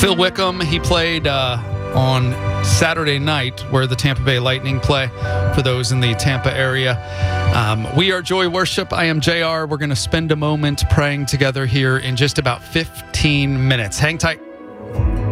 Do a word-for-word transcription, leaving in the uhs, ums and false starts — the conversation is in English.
Phil Wickham, he played uh, on Saturday night where the Tampa Bay Lightning play, for those in the Tampa area. Um, we are Joy Worship. I am J R. We're going to spend a moment praying together here in just about fifteen minutes. Hang tight.